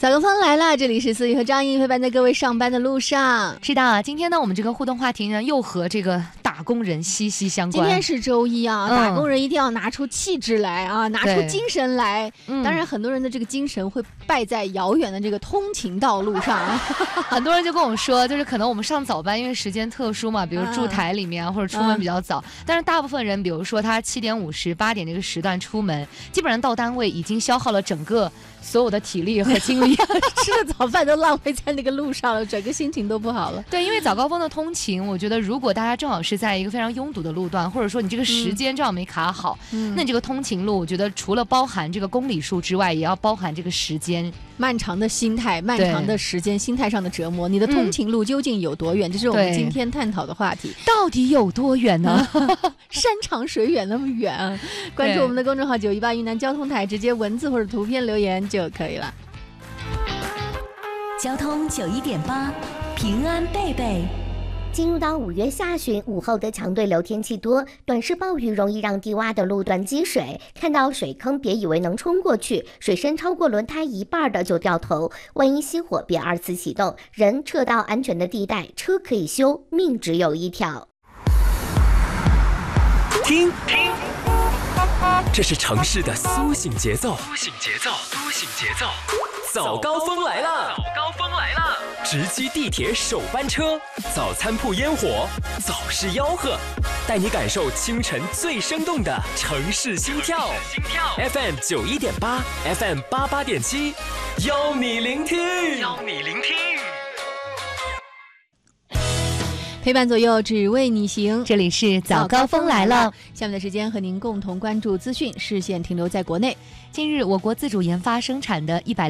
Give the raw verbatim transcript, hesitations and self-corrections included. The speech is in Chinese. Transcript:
早高峰来了，这里是思雨和张毅陪伴在各位上班的路上。 是的，今天呢，我们这个互动话题呢，又和这个打工人息息相关。 今天是周一啊，嗯、打工人一定要拿出气质来啊，拿出精神来。当然，很多人的这个精神会败在遥远的这个通勤道路上。 很多人就跟我说，就是可能我们上早班，因为时间特殊嘛，比如住台里面啊，或者出门比较早。嗯、但是大部分人，比如说他七点五十、八点这个时段出门，基本上到单位已经消耗了整个所有的体力和精力。 吃的早饭都浪费在那个路上了，整个心情都不好了。 对，因为早高峰的通勤，我觉得如果大家正好是在一个非常拥堵的路段，或者说你这个时间正好没卡好，嗯、那你这个通勤路，我觉得除了包含这个公里数之外，也要包含这个时间。 漫长的心态，漫长的时间，心态上的折磨。你的通勤路究竟有多远？嗯、这是我们今天探讨的话题。 到底有多远呢？ 山长水远那么远啊！关注我们的公众号九一八云南交通台，直接文字或者图片留言就可以了。 交通九一点八，平安贝贝。 进入到五月下旬，午后的强对流天气多，短时暴雨容易让低洼的路段积水。看到水坑，别以为能冲过去，水深超过轮胎一半的就掉头。万一熄火，别二次启动，人撤到安全的地带，车可以修，命只有一条。 听，听，这是城市的苏醒节奏，苏醒节奏，苏醒节奏。早高峰来了，早高峰来了！直击地铁首班车，早餐铺烟火，早市吆喝，带你感受清晨最生动的城市心跳。心跳 F M 九一点八 ，F M 八八点七，邀你聆听，邀你聆听。 陪伴左右，只为你行。 这里是早高峰来了。 下面的时间和您共同关注资讯，视线停留在国内。 近日，我国自主研发生产的一百